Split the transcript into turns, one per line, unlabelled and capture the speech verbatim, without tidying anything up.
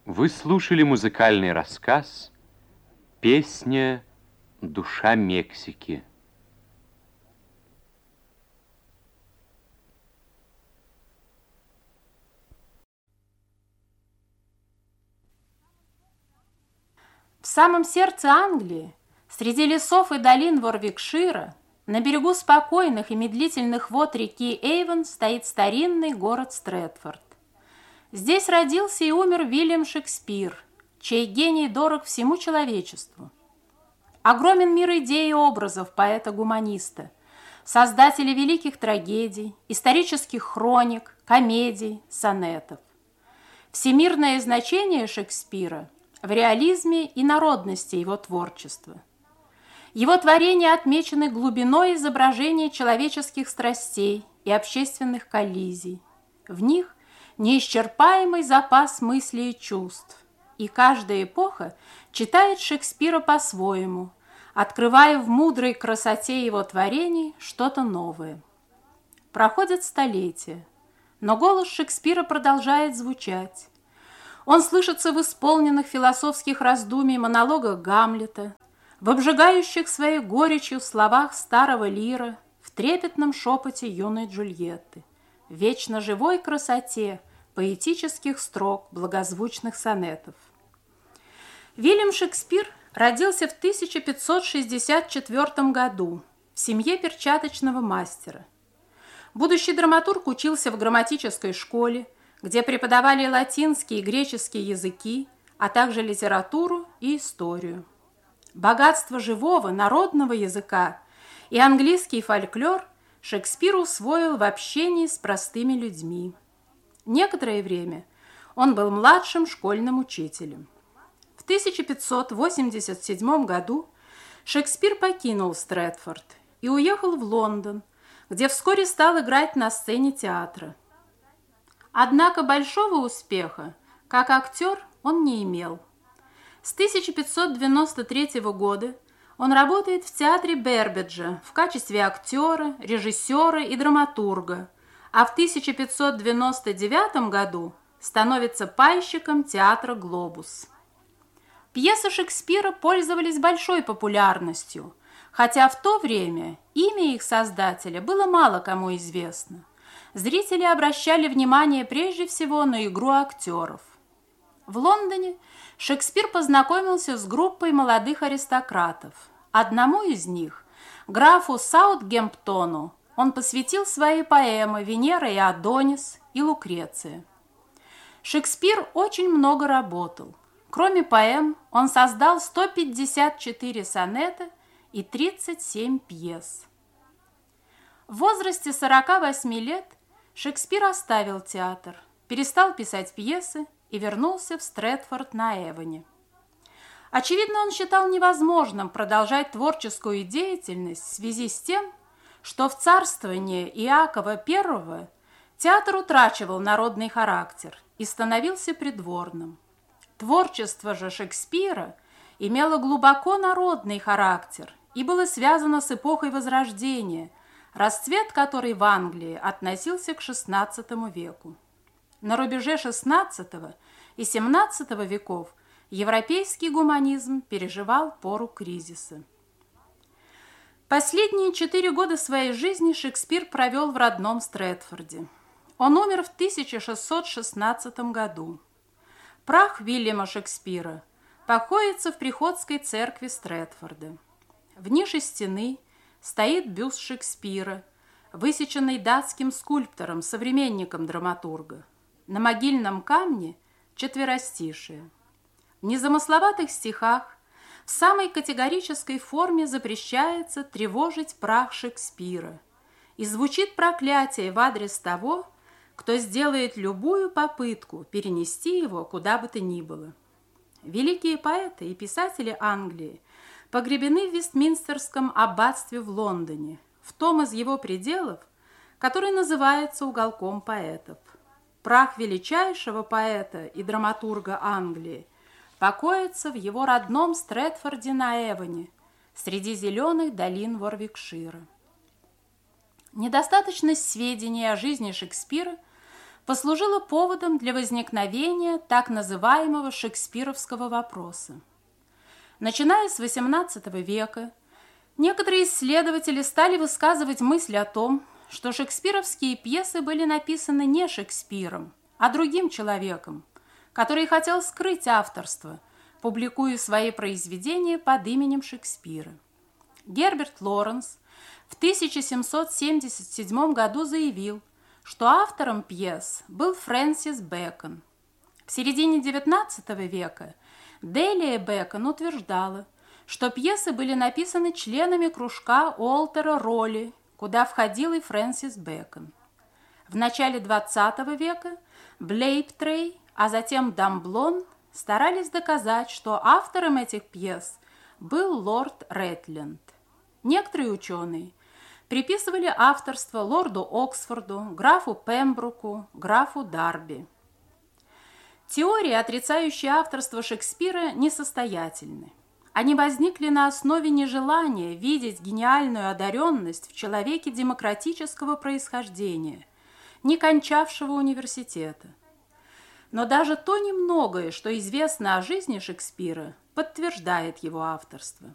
Вы слушали музыкальный рассказ «Песня «Душа Мексики».
В самом сердце Англии, среди лесов и долин Ворвикшира, на берегу спокойных и медлительных вод реки Эйвон стоит старинный город Стрэтфорд. Здесь родился и умер Вильям Шекспир, чей гений дорог всему человечеству. Огромен мир идей и образов поэта-гуманиста, создателя великих трагедий, исторических хроник, комедий, сонетов. Всемирное значение Шекспира в реализме и народности его творчества. Его творения отмечены глубиной изображения человеческих страстей и общественных коллизий. В них неисчерпаемый запас мыслей и чувств, и каждая эпоха читает Шекспира по-своему, открывая в мудрой красоте его творений что-то новое. Проходят столетия, но голос Шекспира продолжает звучать. Он слышится в исполненных философских раздумий монологах Гамлета, в обжигающих своей горечью словах старого Лира, в трепетном шепоте юной Джульетты, в вечно живой красоте поэтических строк благозвучных сонетов. Вильям Шекспир родился в тысяча пятьсот шестьдесят четвёртом году в семье перчаточного мастера. Будущий драматург учился в грамматической школе, где преподавали латинский и греческий языки, а также литературу и историю. Богатство живого народного языка и английский фольклор Шекспир усвоил в общении с простыми людьми. Некоторое время он был младшим школьным учителем. В тысяча пятьсот восемьдесят седьмом году Шекспир покинул Стрэтфорд и уехал в Лондон, где вскоре стал играть на сцене театра. Однако большого успеха, как актер, он не имел. С тысяча пятьсот девяносто третьего года он работает в театре Бербиджа в качестве актера, режиссера и драматурга, а в тысяча пятьсот девяносто девятом году становится пайщиком театра «Глобус». Пьесы Шекспира пользовались большой популярностью, хотя в то время имя их создателя было мало кому известно. Зрители обращали внимание прежде всего на игру актеров. В Лондоне Шекспир познакомился с группой молодых аристократов. Одному из них, графу Саутгемптону, он посвятил свои поэмы «Венера и Адонис» и «Лукреция». Шекспир очень много работал. Кроме поэм, он создал сто пятьдесят четыре сонета и тридцать семь пьес. В возрасте сорока восьми лет Шекспир оставил театр, перестал писать пьесы и вернулся в Стрэтфорд на Эвоне. Очевидно, он считал невозможным продолжать творческую деятельность в связи с тем, что в царствование Иакова Первого театр утрачивал народный характер и становился придворным. Творчество же Шекспира имело глубоко народный характер и было связано с эпохой Возрождения, расцвет которой в Англии относился к шестнадцатому веку. На рубеже шестнадцатого и семнадцатого веков европейский гуманизм переживал пору кризиса. Последние четыре года своей жизни Шекспир провел в родном Стрэтфорде. Он умер в тысяча шестьсот шестнадцатом году. Прах Вильяма Шекспира покоится в приходской церкви Стрэтфорда. В нише стены стоит бюст Шекспира, высеченный датским скульптором, современником драматурга. На могильном камне четверостишие. В незамысловатых стихах в самой категорической форме запрещается тревожить прах Шекспира, и звучит проклятие в адрес того, кто сделает любую попытку перенести его куда бы то ни было. Великие поэты и писатели Англии погребены в Вестминстерском аббатстве в Лондоне, в том из его пределов, который называется уголком поэтов. Прах величайшего поэта и драматурга Англии покоится в его родном Стрэтфорде на Эвоне, среди зеленых долин Ворвикшира. Недостаточность сведений о жизни Шекспира послужило поводом для возникновения так называемого шекспировского вопроса. Начиная с восемнадцатого века, некоторые исследователи стали высказывать мысль о том, что шекспировские пьесы были написаны не Шекспиром, а другим человеком, который хотел скрыть авторство, публикуя свои произведения под именем Шекспира. Герберт Лоренс в тысяча семьсот семьдесят седьмом году заявил, что автором пьес был Фрэнсис Бэкон. В середине девятнадцатого века Делия Бэкон утверждала, что пьесы были написаны членами кружка Уолтера Ролли, куда входил и Фрэнсис Бэкон. В начале двадцатого века Блейбтрей, а затем Дамблон старались доказать, что автором этих пьес был лорд Рэтленд. Некоторые ученые приписывали авторство лорду Оксфорду, графу Пембруку, графу Дарби. Теории, отрицающие авторство Шекспира, несостоятельны. Они возникли на основе нежелания видеть гениальную одаренность в человеке демократического происхождения, не кончавшего университета. Но даже то немногое, что известно о жизни Шекспира, подтверждает его авторство.